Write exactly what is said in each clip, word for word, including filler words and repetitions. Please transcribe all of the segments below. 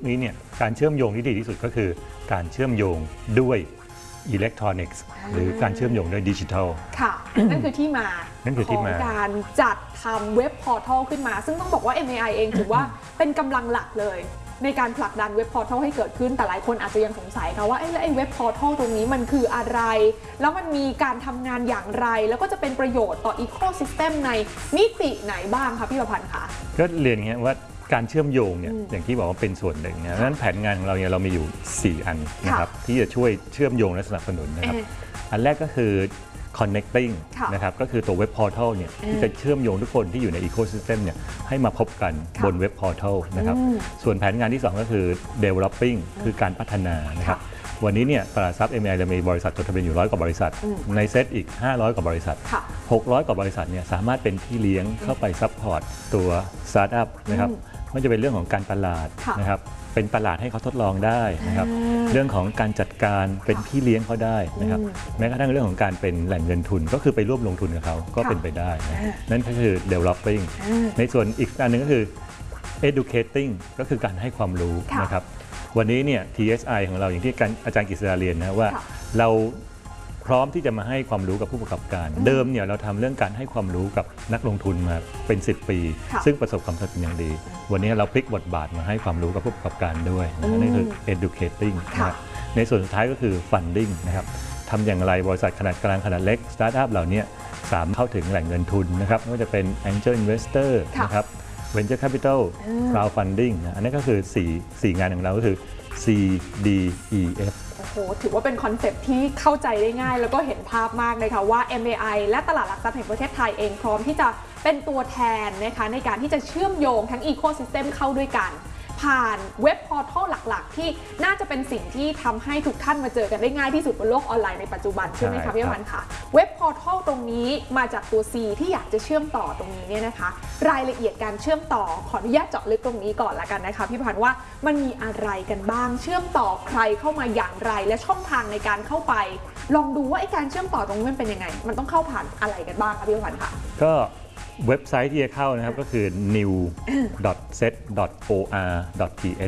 นี้เนี่ยการเชื่อมโยงที่ดีที่สุดก็คือการเชื่อมโยงด้วยอิเล็กทรอนิกส์หรือการเชื่อมโยงด้วยดิจิทัลค่ะ นั่นคือที่มาของการจัดทำเว็บพอร์ทัลขึ้นมาซึ่งต้องบอกว่า เอ็ม เอ ไอ เองถือว่าเป็นกำลังหลักเลยในการผลักดันเว็บพอร์ทัลให้เกิดขึ้นแต่หลายคนอาจจะยังสงสัยค่ะว่าไอ้แล้วไอ้เว็บพอร์ทัลตรงนี้มันคืออะไรแล้วมันมีการทำงานอย่างไรแล้วก็จะเป็นประโยชน์ต่ออีโคซิสเต็มในมิติไหนบ้างคะพี่ประพันธ์คะก็เรียนอย่างนี้ว่าการเชื่อมโยงเนี่ยอย่างที่บอกว่าเป็นส่วนหนึ่งนะดังนั้นแผนงานของเราเนี่ยเรามีอยู่สี่อันนะครับที่จะช่วยเชื่อมโยงและสนับสนุนนะครับอันแรกก็คือ connecting นะครับก็คือตัวเว็บพอร์ทัลเนี่ยที่จะเชื่อมโยงทุกคนที่อยู่ในอีโคซิสเต็มเนี่ยให้มาพบกันบนเว็บพอร์ทัลนะครับส่วนแผนงานที่สองก็คือ developing คือการพัฒนานะครับวันนี้เนี่ยตลาดทรัพย์ เอ็ม เอ ไอ จะมีบริษัทจดทะเบียนอยู่ร้อยกว่าบริษัทในเซตอีกห้าร้อยกว่าบริษัทหกร้อยกว่าบริษัทเนี่ยสามารถเป็นที่เลี้ยงเข้าไปซัพพอร์ตตัวสตาร์ทอัพนะครับไม่ว่าจะเป็นเรื่องของการตลาดนะครับเป็นตลาดให้เขาทดลองได้นะครับเรื่องของการจัดการเป็นพี่เลี้ยงเขาได้นะครับแม้กระทั่งเรื่องของการเป็นแหล่งเงินทุนก็คือไปร่วมลงทุนกับเขาก็เป็นไปได้นะนั่นก็คือ developing ในส่วนอีกอันนึงก็คือ educating ก็คือการให้ความรู้นะครับวันนี้เนี่ย ที เอส ไอ ของเราอย่างที่อาจารย์กฤษดาเรียนนะว่าเราพร้อมที่จะมาให้ความรู้กับผู้ประกอบการเดิมเนี่ยเราทำเรื่องการให้ความรู้กับนักลงทุนมาเป็นสิบปีซึ่งประสบความสำเร็จอย่างดีวันนี้เราพลิกบทบาทมาให้ความรู้กับผู้ประกอบการด้วยนั่นคือ educating นะครับในส่วนสุดท้ายก็คือ funding นะครับทำอย่างไรบริษัทขนาดกลางขนาดเล็กสตาร์ทอัพเหล่านี้สามารถเข้าถึงแหล่งเงินทุนนะครับไม่ว่าจะเป็น angel investor นะครับ venture capital crowdfunding นะอันนี้ก็คือสี่ สี่งานของเราก็คือ ซี ดี อี เอฟโอ้โหถือว่าเป็นคอนเซ็ปต์ที่เข้าใจได้ง่ายแล้วก็เห็นภาพมากเลยค่ะว่า เอ็ม เอ ไอ และตลาดหลักทรัพย์แห่งประเทศไทยเองพร้อมที่จะเป็นตัวแทนนะคะในการที่จะเชื่อมโยงทั้งอีโคซิสเต็มเข้าด้วยกันผ่านเว็บพอร์ทัลหลักๆที่น่าจะเป็นสิ่งที่ทำให้ทุกท่านมาเจอกันได้ง่ายที่สุดบนโลกออนไลน์ในปัจจุบันใช่ไหมคะพี่วันค่ะเว็บพอร์ทัลตรงนี้มาจากตัว C ที่อยากจะเชื่อมต่อตรงนี้เนี่ยนะคะรายละเอียดการเชื่อมต่อขออนุญาตเจาะลึกตรงนี้ก่อนละกันนะคะพี่พันธ์ว่ามันมีอะไรกันบ้างเชื่อมต่อใครเข้ามาอย่างไรและช่องทางในการเข้าไปลองดูว่าไอ้การเชื่อมต่อตรงนี้มันเป็นยังไงมันต้องเข้าผ่านอะไรกันบ้างคะพี่พันธ์ค่ะก็เว็บไซต์ที่จะเข้านะครับก็คือ นิว ดอท เซ็ต ดอท โอ อาร์ ดอท ที เอช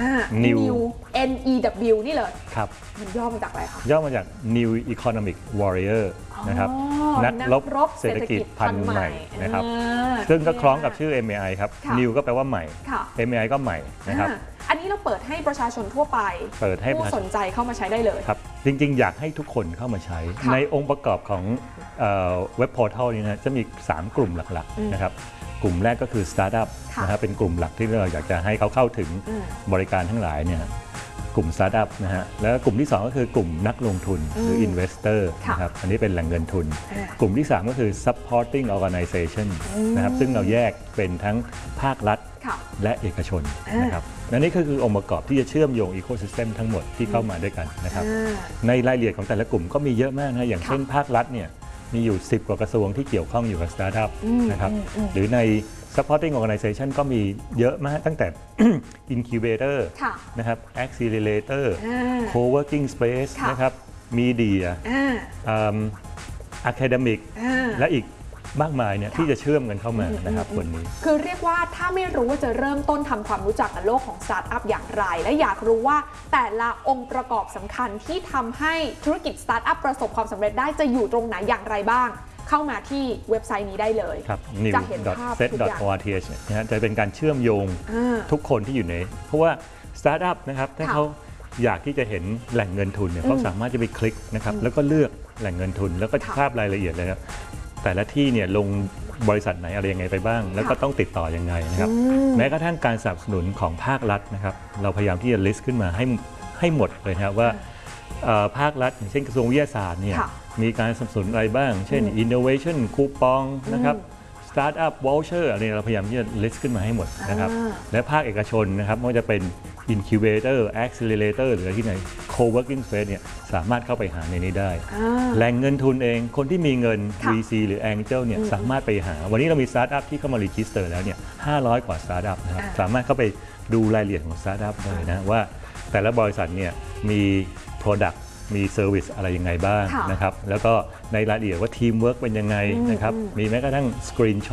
New N E W นี่เลยครับมันย่อมาจากอะไรคะย่อมาจาก New Economic Warrior นะครับนักรบเศรษฐกิจพันธุ์ใหม่นะครับซึ่งก็คล้องกับชื่อ เอ็ม เอ ไอ ครับ New ก็แปลว่าใหม่ เอ็ม เอ ไอ ก็ใหม่นะครับอันนี้เราเปิดให้ประชาชนทั่วไปเปิดให้ผู้สนใจเข้ามาใช้ได้เลยครับจริงๆอยากให้ทุกคนเข้ามาใช้ในองค์ประกอบของเว็บพอร์ทัลนี้นะจะมีสามกลุ่มหลักๆนะครับกลุ่มแรกก็คือสตาร์ทอัพนะครับเป็นกลุ่มหลักที่เราอยากจะให้เขาเข้าถึงบริการทั้งหลายเนี่ยกลุ่มสตาร์ทอัพนะฮะแล้วกลุ่มที่สองก็คือกลุ่มนักลงทุนหรือ investor นะครับอันนี้เป็นแหล่งเงินทุนกลุ่มที่สามก็คือ supporting organization นะครับซึ่งเราแยกเป็นทั้งภาครัฐและเอกชนนะครับและนี่ก็คือองค์ประกอบที่จะเชื่อมโยงอีโคซิสเต็มทั้งหมดที่เข้ามาด้วยกันนะครับในรายละเอียดของแต่ละกลุ่มก็มีเยอะมากนะอย่างเช่นภาครัฐเนี่ยมีอยู่สิบกว่ากระทรวงที่เกี่ยวข้องอยู่กับสตาร์ทอัพนะครับหรือใน supporting organization ก็มีเยอะมากตั้งแต่ incubator นะครับ accelerator co-working space นะครับ media academic และอีกมากมายเนี่ยที่จะเชื่อมกันเข้ามานะครับวันนี้คือเรียกว่าถ้าไม่รู้ว่าจะเริ่มต้นทำความรู้จักกับโลกของสตาร์ทอัพอย่างไรและอยากรู้ว่าแต่ละองค์ประกอบสำคัญที่ทำให้ธุรกิจสตาร์ทอัพประสบความสำเร็จได้จะอยู่ตรงไหนอย่างไรบ้างเข้ามาที่เว็บไซต์นี้ได้เลยครับ นิว ดอท เซ็ต ดอท โอ อาร์ ที เอช นะฮะจะเป็นการเชื่อมโยงทุกคนที่อยู่ในเพราะว่าสตาร์ทอัพนะครับถ้าเขาอยากที่จะเห็นแหล่งเงินทุนเนี่ยเขาสามารถจะไปคลิกนะครับแล้วก็เลือกแหล่งเงินทุนแล้วก็ทราบรายละเอียดเลยครับแต่ละที่เนี่ยลงบริษัทไหนอะไรยังไงไปบ้างแล้วก็ต้องติดต่อยังไงนะครับแม้กระทั่งการสนับสนุนของภาครัฐนะครับเราพยายามที่จะ list ขึ้นมาให้ให้หมดเลยนะครับว่าภาครัฐอย่างเช่นกระทรวงวิทยาศาสตร์เนี่ยมีการสนับสนุนอะไรบ้างเช่น innovation คูปองนะครับ startup voucher อะไรเราพยายามที่จะ list ขึ้นมาให้หมดนะครับและภาคเอกชนนะครับไม่ว่าจะเป็น incubator accelerator หรือที่ไหน co-working space เนี่ยสามารถเข้าไปหาในนี้ได้แหล่งเงินทุนเองคนที่มีเงิน วี ซี หรือ Angel เนี่ยสามารถไปหาวันนี้เรามีสตาร์ทอัพที่เข้ามา register แล้วเนี่ยห้าร้อยกว่าสตาร์ทอัพนะครับสามารถเข้าไปดูรายละเอียดของสตาร์ทอัพได้นะว่าแต่ละบริษัทเนี่ยมี product มีเซอร์วิสอะไรยังไงบ้างนะครับแล้วก็ในรายละเอียดว่าทีมเวิร์กเป็นยังไงนะครับมีแม้กระทั่งสกรีนช็อต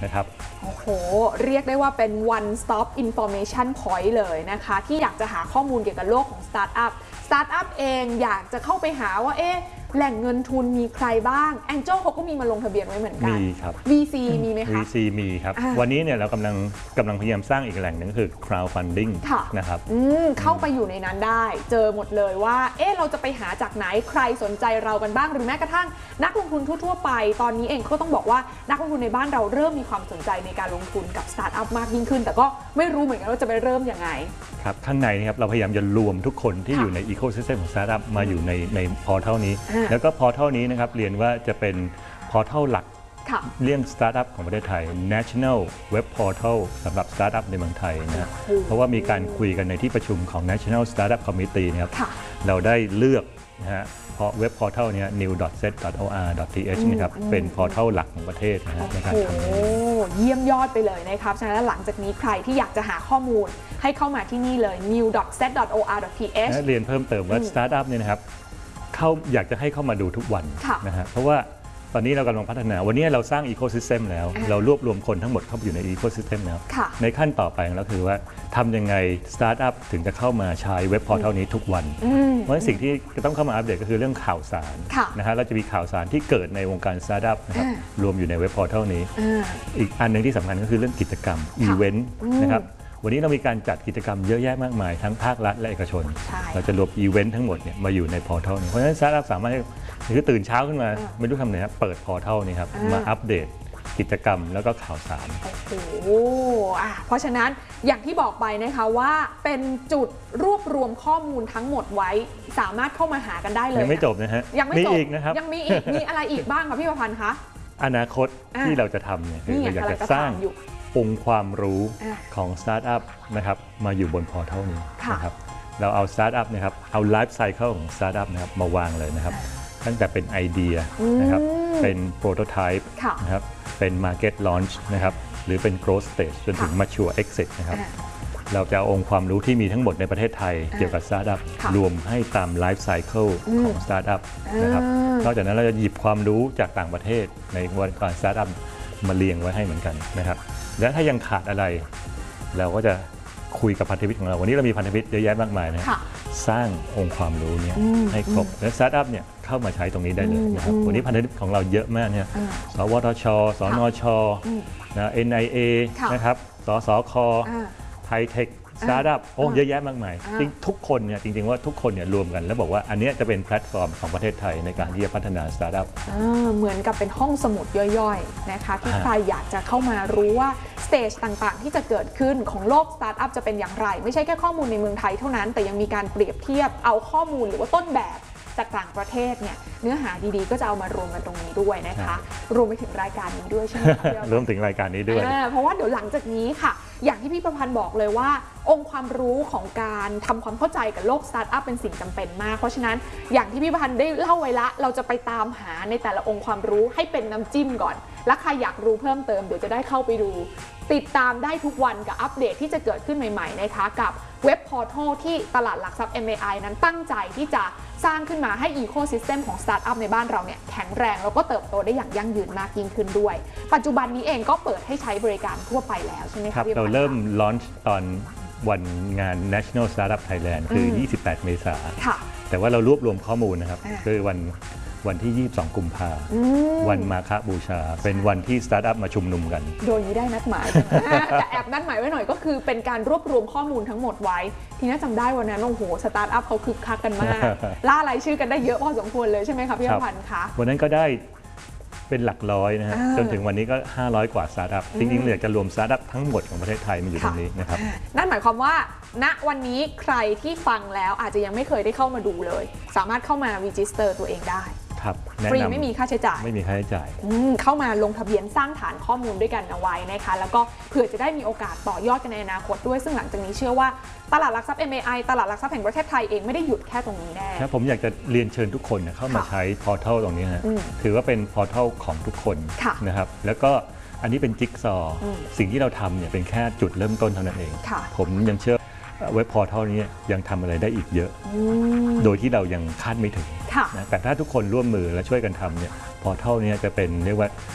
นะครับโอ้โหเรียกได้ว่าเป็น one stop information point เลยนะคะที่อยากจะหาข้อมูลเกี่ยวกับโลกของสตาร์ทอัพสตาร์ทอัพเองอยากจะเข้าไปหาว่าเอ๊ะแหล่งเงินทุนมีใครบ้าง Angel เขาก็มีมาลงทะเบียนไว้เหมือนกันมีครับวี ซี มีไหมคะวี ซี มีครับวันนี้เนี่ยเรากำลังกำลังพยายามสร้างอีกแหล่งหนึ่งก็คือ crowdfunding นะครับเข้าไปอยู่ในนั้นได้เจอหมดเลยว่าเอ๊ะเราจะไปหาจากไหนใครสนใจเรากันบ้างหรือแม้กระทั่งนักลงทุนทั่วๆไปตอนนี้เองก็ต้องบอกว่านักลงทุนในบ้านเราเริ่มมีความสนใจในการลงทุนกับสตาร์ทอัพมากยิ่งขึ้นแต่ก็ไม่รู้เหมือนกันว่าจะไปเริ่มยังไงครับข้างในนะครับเราพยายามจะรวมทุกคนที่อยู่ในอีโคซิสเต็มของสตาร์ทอัพมาอยู่ในในพอร์ทัลนี้แล้วก็พอร์ทัลนี้นะครับเรียนว่าจะเป็นพอร์ทัลหลักเรื่องสตาร์ทอัพของประเทศไทย National Web Portal สำหรับสตาร์ทอัพในเมืองไทยนะเพราะว่ามีการคุยกันในที่ประชุมของ National Startup Committee นะครับเราได้เลือกนะฮะเพราะเว็บพอร์ทัลนี้ นิว ดอท เซต ดอท โอ อาร์ ดอท ที เอช นะครับเป็นพอร์ทัลหลักของประเทศนะฮะในการทำนี้เยี่ยมยอดไปเลยนะครับฉะนั้นหลังจากนี้ใครที่อยากจะหาข้อมูลให้เข้ามาที่นี่เลย นิว ดอท เซต ดอท โอ อาร์ ดอท ที เอชเรียนเพิ่มเติมว่าสตาร์ทอัพเนี่ยนะครับเข้าอยากจะให้เข้ามาดูทุกวันนะฮะเพราะว่าตอนนี้เรากำลังพัฒนาวันนี้เราสร้างอีโคซิสเต็มแล้วเรารวบรวมคนทั้งหมดเข้าไปอยู่ในอีโคซิสเต็มแล้วในขั้นต่อไปแล้วคือว่าทำยังไงสตาร์ทอัพถึงจะเข้ามาใช้เว็บพอร์ทัลนี้ทุกวันเพราะฉะนั้นสิ่งที่จะต้องเข้ามาอัปเดตก็คือเรื่องข่าวสารนะฮะเราจะมีข่าวสารที่เกิดในวงการสตาร์ทอัพนะครับรวมอยู่ในเว็บพอร์ทัลนี้อีกอันหนึ่งที่สำคัญก็คือเรื่องกิจกรรมอีเวนต์นะครับวันนี้เรามีการจัดกิจกรรมเยอะแยะมากมายทั้งภาครัฐและเอกชนเราจะรวมอีเวนต์ทั้งหมดเนี่ยมาอยู่ในพอร์ทัลนี้เพราะฉะนั้นสตาร์ทอัพสามารถคือตื่นเช้าขึ้นมาไม่รู้ทำไหนครับเปิดพอร์ทัลนี่ครับมาอัปเดตกิจกรรมแล้วก็ข่าวสารโอ้โหอ่ะเพราะฉะนั้นอย่างที่บอกไปนะคะว่าเป็นจุดรวบรวมข้อมูลทั้งหมดไว้สามารถเข้ามาหากันได้เลยยังไม่จบนะฮะยังไม่จบอีกนะครับยังมีอีกมีอะไรอีกบ้างคะพี่ประพันธ์คะอนาคตที่เราจะทำเนี่ยคือเราอยากจะสร้างองค์ความรู้ของสตาร์ทอัพนะครับมาอยู่บนพอร์ทัลนี้นะครับเราเอาสตาร์ทอัพนะครับเอาไลฟ์ไซเคิลของสตาร์ทอัพนะครับมาวางเลยนะครับตั้งแต่เป็นไอเดียนะครับเป็นโปรโตไทป์นะครับเป็นมาร์เก็ตลอนช์นะครับหรือเป็นโกรธสเตจจนถึง mature exit นะครับเราจะเอาองค์ความรู้ที่มีทั้งหมดในประเทศไทยเกี่ยวกับสตาร์ทอัพรวมให้ตามไลฟ์ไซเคิลของสตาร์ทอัพนะครับนอกจากนั้นเราจะหยิบความรู้จากต่างประเทศในวงการสตาร์ทอัพมาเรียงไว้ให้เหมือนกันนะครับและถ้ายังขาดอะไรเราก็จะคุยกับพันธมิตรของเราวันนี้เรามีพันธมิตรเยอะแยะมากมายนะสร้างองค์ความรู้เนี่ยให้ครบและสตาร์ทอัพเนี่ยเข้ามาใช้ตรงนี้ได้เลยนะครับวันนี้พันธมิตรของเราเยอะมากเนี่ยสวทช สนช นะ เอ็น ไอ เอ นะครับสสค ไทเทคสตาร์ทอัพโอ้เยอะแยะมากมายจริงทุกคนเนี่ยจริงๆว่าทุกคนเนี่ยรวมกันแล้วบอกว่าอันนี้จะเป็นแพลตฟอร์มของประเทศไทยในการที่จะพัฒนาสตาร์ทอัพเหมือนกับเป็นห้องสมุดย่อยๆนะคะที่ใครอยากจะเข้ามารู้ว่าสเตจต่างๆที่จะเกิดขึ้นของโลกสตาร์ทอัพจะเป็นอย่างไรไม่ใช่แค่ข้อมูลในเมืองไทยเท่านั้นแต่ยังมีการเปรียบเทียบเอาข้อมูลหรือว่าต้นแบบจากต่างประเทศเนี่ยเนื้อหาดีๆก็จะเอามารวมกันตรงนี้ด้วยนะคะรวมไปถึงรายการนี้ด้วยใช่ไหมคะรวมถึงรายการนี้ด้วยเพราะว่าเดี๋ยวหลังจากนี้ค่ะอย่างที่พี่ประพันธ์บอกเลยว่าองค์ความรู้ของการทำความเข้าใจกับโลกสตาร์ทอัพเป็นสิ่งจำเป็นมากเพราะฉะนั้นอย่างที่พี่ประพันธ์ได้เล่าไว้ละเราจะไปตามหาในแต่ละองค์ความรู้ให้เป็นน้ำจิ้มก่อนและใครอยากรู้เพิ่มเติมเดี๋ยวจะได้เข้าไปดูติดตามได้ทุกวันกับอัปเดตที่จะเกิดขึ้นใหม่ๆนะคะกับเว็บพอร์ทัลที่ตลาดหลักทรัพย์ เอ็ม เอ ไอ นั้นตั้งใจที่จะสร้างขึ้นมาให้อีโคซิสเต็มของสตาร์ทอัพในบ้านเราเนี่ยแข็งแรงแล้วก็เติบโตได้อย่างยั่งยืนมากยิ่งขึ้นด้วยปัจจุบันนี้เองก็เปิดให้ใช้บริการทั่วไปแล้วใช่ไหมครับเราเริ่มลอนช์ตอนวันงาน National Startup Thailand คือยี่สิบแปดเมษายนแต่ว่าเรารวบรวมข้อมูลนะครับคือวันวันที่ยี่สิบสองกุมภาพันธ์วันมาฆบูชาเป็นวันที่สตาร์ทอัพมาชุมนุมกันโดยนี้ได้นัดหมายแต่แอบนัดหมายไว้หน่อยก็คือเป็นการรวบรวมข้อมูลทั้งหมดไว้ทีน่าจำได้วันนั้นโอ้โหสตาร์ทอัพเขาคึกคักกันมากล่ารายชื่อกันได้เยอะพอสมควรเลยใช่ไหมคะพี่อภันธ์คะวันนั้นก็ได้เป็นหลักร้อยนะฮะจนถึงวันนี้ก็ห้าร้อยกว่าสตาร์ทอัพจริงๆอยากจะรวมสตาร์ทอัพทั้งหมดของประเทศไทยมาอยู่ตรงนี้นะครับนั่นหมายความว่าณวันนี้ใครที่ฟังแล้วอาจจะยังไม่เคยได้เข้ามาดูเลยสามารถเข้ามารีจิสเตอร์ตัวเองได้ฟรีไม่มีค่าใช้จ่ายไม่มีค่าใช้จ่ายเข้ามาลงทะเบียนสร้างฐานข้อมูลด้วยกันเอาไว้นะคะแล้วก็เผื่อจะได้มีโอกาสต่อยอดกันในอนาคตด้วยซึ่งหลังจากนี้เชื่อว่าตลาดหลักทรัพย์ เอ็ม เอ ไอ ตลาดหลักทรัพย์แห่งประเทศไทยเองไม่ได้หยุดแค่ตรงนี้แน่ครับผมอยากจะเรียนเชิญทุกคนเข้ามาใช้พอร์ทัลตรงนี้นะถือว่าเป็นพอร์ทัลของทุกคนนะครับแล้วก็อันนี้เป็นจิ๊กซอว์สิ่งที่เราทำเนี่ยเป็นแค่จุดเริ่มต้นเท่านั้นเองผมยังเชื่อเว็บพอร์ทัลนี้ยังทำอะไรได้อีกเยอะโดยที่เรายังคาดไม่ถึงนะแต่ถ้าทุกคนร่วมมือและช่วยกันทำเนี่ยพอร์ทัลนี้จะเป็นเรียกว่า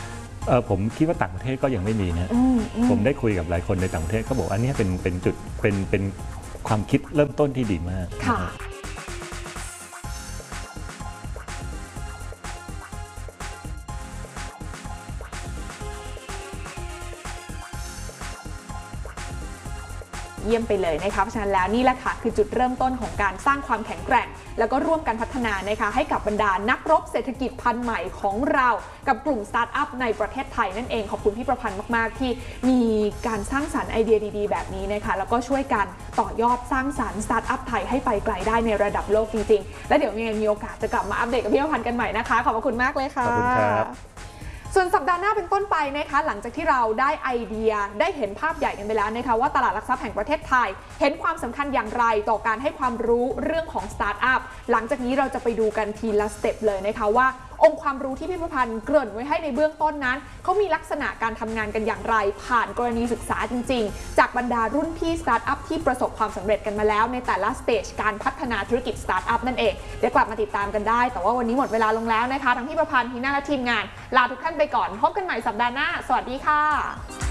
เออผมคิดว่าต่างประเทศก็ยังไม่มีนะผมได้คุยกับหลายคนในต่างประเทศก็บอกอันนี้เป็นเป็นจุดเป็นเป็นความคิดเริ่มต้นที่ดีมากค่ะเยี่ยมไปเลยนะคะเพราะฉะนั้นแล้วนี่แหละค่ะคือจุดเริ่มต้นของการสร้างความแข็งแกร่งแล้วก็ร่วมกันพัฒนานะคะให้กับบรรดานักรบเศรษฐกิจพันธุ์ใหม่ของเรากับกลุ่มสตาร์ทอัพในประเทศไทยนั่นเองขอบคุณพี่ประพันธ์มากๆที่มีการสร้างสรรค์ไอเดียดีๆแบบนี้นะคะแล้วก็ช่วยกันต่อยอดสร้างสรรค์สตาร์ทอัพไทยให้ไปไกลได้ในระดับโลกจริงๆและเดี๋ยวมีโอกาสจะกลับมาอัปเดตกับพี่ประพันธ์กันใหม่นะคะขอบคุณมากเลยค่ะขอบคุณครับส่วนสัปดาห์หน้าเป็นต้นไปนะคะหลังจากที่เราได้ไอเดียได้เห็นภาพใหญ่กันไปแล้วนะคะว่าตลาดหลักทรัพย์แห่งประเทศไทยเห็นความสำคัญอย่างไรต่อการให้ความรู้เรื่องของสตาร์ทอัพหลังจากนี้เราจะไปดูกันทีละสเต็ปเลยนะคะว่าองค์ความรู้ที่พี่ประพันธ์เกริ่นไว้ให้ในเบื้องต้นนั้นเขามีลักษณะการทำงานกันอย่างไรผ่านกรณีศึกษาจริงๆจากบรรดารุ่นพี่สตาร์ทอัพที่ประสบความสำเร็จกันมาแล้วในแต่ละสเตจการพัฒนาธุรกิจสตาร์ทอัพนั่นเองเดี๋ยวกลับมาติดตามกันได้แต่ว่าวันนี้หมดเวลาลงแล้วนะคะทั้งพี่ประพันธ์ทีน่าและทีมงานลาทุกท่านไปก่อนพบกันใหม่สัปดาห์หน้าสวัสดีค่ะ